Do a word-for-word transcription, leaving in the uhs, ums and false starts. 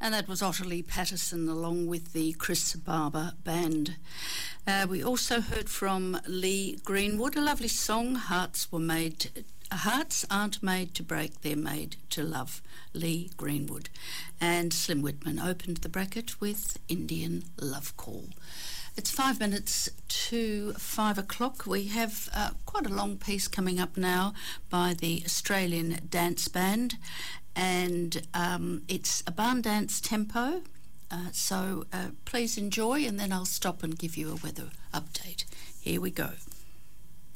And that was Ottilie Patterson along with the Chris Barber Band. Uh, we also heard from Lee Greenwood, a lovely song, Hearts Were Made, Hearts Aren't Made to Break, They're Made to Love, Lee Greenwood. And Slim Whitman opened the bracket with Indian Love Call. It's five minutes to five o'clock. We have uh, quite a long piece coming up now by the Australian Dance Band, and um, it's a barn dance tempo, uh, so uh, please enjoy, and then I'll stop and give you a weather update. Here we go.